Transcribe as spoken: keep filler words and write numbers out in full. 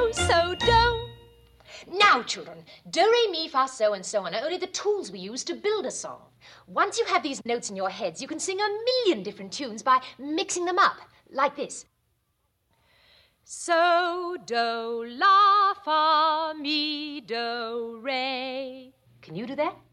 do, so do. Now, children, do, re, mi, fa, so, and so on are only the tools we use to build a song. Once you have these notes in your heads, you can sing a million different tunes by mixing them up, like this. So, do, la, fa, mi, do, re. Can you do that?